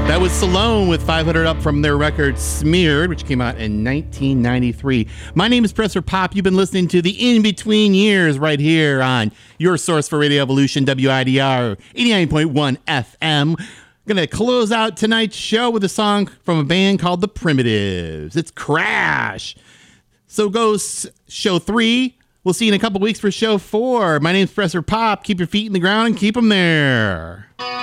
That was Salone with 500 Up from their record Smeared, which came out in 1993. My name is Professor Pop. You've been listening to the In Between Years right here on your source for Radio Evolution, WIDR 89.1 FM. Going to close out tonight's show with a song from a band called The Primitives. It's Crash. So goes show 3. We'll see you in a couple weeks for show 4. My name's Professor Pop. Keep your feet in the ground and keep them there.